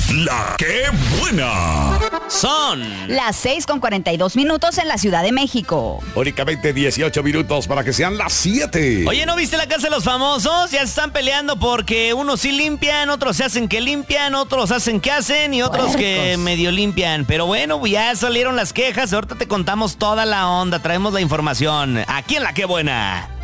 La que buena. Son las 6:42 en la Ciudad de México. Únicamente 18 minutos para que sean las 7. Oye, ¿no viste La Casa de los Famosos? Ya se están peleando porque unos sí limpian, otros se hacen que limpian, otros hacen que hacen y otros que medio limpian. Pero bueno, ya salieron las quejas. Ahorita te contamos toda la onda. Traemos la información aquí en La que buena.